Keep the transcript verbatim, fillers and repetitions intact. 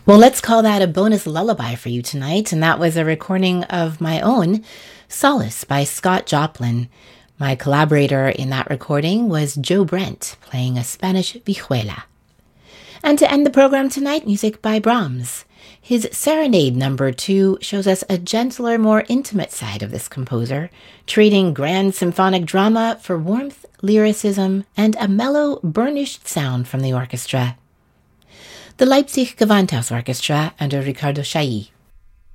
Well, let's call that a bonus lullaby for you tonight, and that was a recording of my own, Solace by Scott Joplin. My collaborator in that recording was Joe Brent, playing a Spanish vihuela. And to end the program tonight, music by Brahms. His Serenade Number Two shows us a gentler, more intimate side of this composer, trading grand symphonic drama for warmth, lyricism, and a mellow, burnished sound from the orchestra. The Leipzig Gewandhaus Orchestra under Ricardo Chailly.